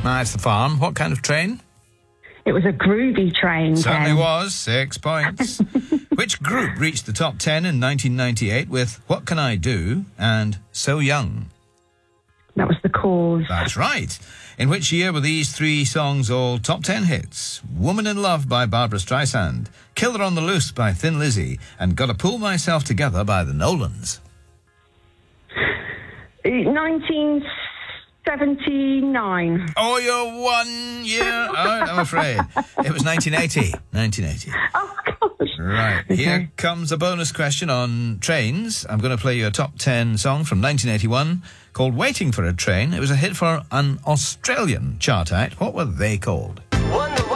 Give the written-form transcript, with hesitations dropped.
It's the farm. What kind of train? It was a groovy train, Certainly Ken. was. 6 points. Which group reached the top 10 in 1998 with What Can I Do and So Young? That was The Cause. That's right. In which year were these 3 songs all top 10 hits? Woman in Love by Barbra Streisand, Killer on the Loose by Thin Lizzy, and Gotta Pull Myself Together by the Nolans. 1979. Oh, you're 1 year out, I'm afraid. It was 1980. 1980. Oh, gosh. Right. Okay. Here comes a bonus question on trains. I'm going to play you a top 10 song from 1981 called Waiting for a Train. It was a hit for an Australian chart act. What were they called?